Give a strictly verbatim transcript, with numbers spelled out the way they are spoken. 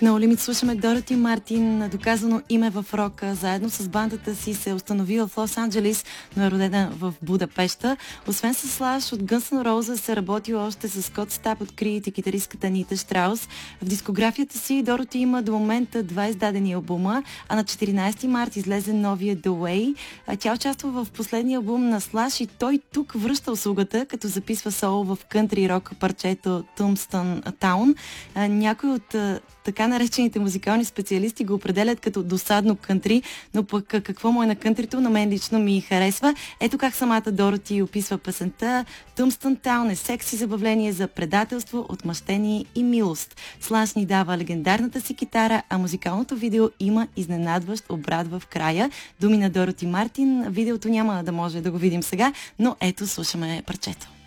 В No Limit слушаме Дороти Мартин, доказано име в рока. Заедно с бандата си се е установила в Лос-Анджелис, но е родена в Будапеща. Освен с Slash от Guns N' Roses се работи още с Scott Stapp от Creed и китаристката Нита Штраус. В дискографията си Дороти има до момента два издадени албума, а на четиринайсети март излезе новия The Way. Тя участва в последния албум на Slash и той тук връща услугата, като записва соло в кънтри рок парчето Tombstone Town. Някой от така наречените музикални специалисти го определят като досадно кънтри, но пък какво му е на кънтрито, на мен лично ми харесва. Ето как самата Дороти описва песента. Tombstone Town е секси забавление за предателство, отмъщение и милост. Slash ни дава легендарната си китара, а музикалното видео има изненадващ обрат в края. Думи на Дороти Мартин. Видеото няма да може да го видим сега, но ето слушаме парчето.